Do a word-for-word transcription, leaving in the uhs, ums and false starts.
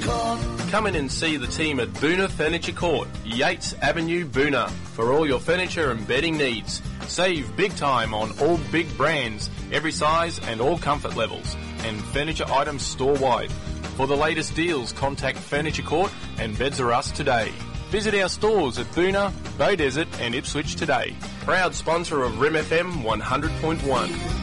Court. Come in and see the team at Boona Furniture Court, Yates Avenue, Boona, for all your furniture and bedding needs. Save big time on all big brands, every size and all comfort levels, and furniture items store-wide. For the latest deals, contact Furniture Court and Beds R Us today. Visit our stores at Boona, Beaudesert and Ipswich today. Proud sponsor of R I M F M one hundred point one.